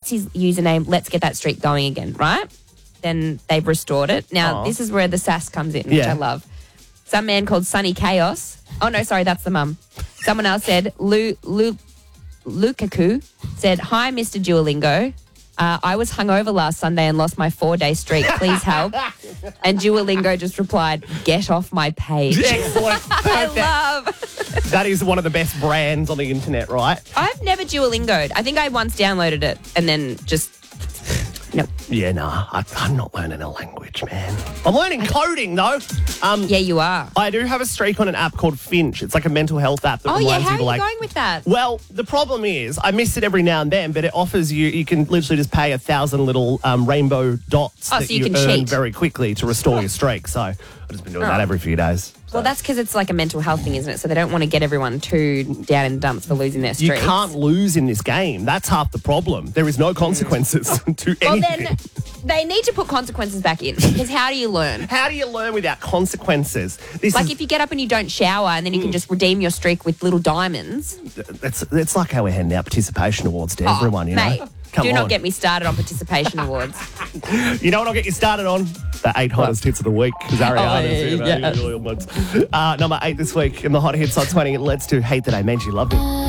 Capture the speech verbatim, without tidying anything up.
What's his username? Let's get that streak going again, right? Then they've restored it. Now, Aw. this is where the sass comes in, which Yeah. I love. Some man called Sunny Chaos. Oh, no, sorry, that's the mum. Someone else said, Lu, Lu, Lukaku said, hi, Mister Duolingo. Uh, I was hungover last Sunday and lost my four-day streak. Please help. And Duolingo just replied, get off my page. Excellent. I Perfect. love. That is one of the best brands on the internet, right? I've never Duolingoed. I think I once downloaded it and then just, no. Yeah, nah, I, I'm not learning a language, man. I'm learning coding, though. Um, Yeah, you are. I do have a streak on an app called Finch. It's like a mental health app that Oh, reminds yeah, how are people you like. going with that? Well, the problem is I miss it every now and then, but it offers you, you can literally just pay a thousand little um, rainbow dots Oh, that so you you, can earn cheat. very quickly to restore your streak. So I've just been doing that Oh. every few days. Well, that's because it's like a mental health thing, isn't it? So they don't want to get everyone too down in the dumps for losing their You streaks. can't lose in this game. That's half the problem. There is no consequences to Well, anything. then they need to put consequences back in because how do you learn? How do you learn without consequences? This Like is, if you get up and you don't shower and then you can just redeem your streak with little diamonds. it's, it's like how we're handing out participation awards to everyone, you know? Mate, Come do on. not get me started on participation awards. You know what I'll get you started on? The eight hottest hits of the week. Because Ariana's Oh, yeah. uh, number eight this week in the Hot Hits Hot twenty. Let's do Hate That I Made You Love Me.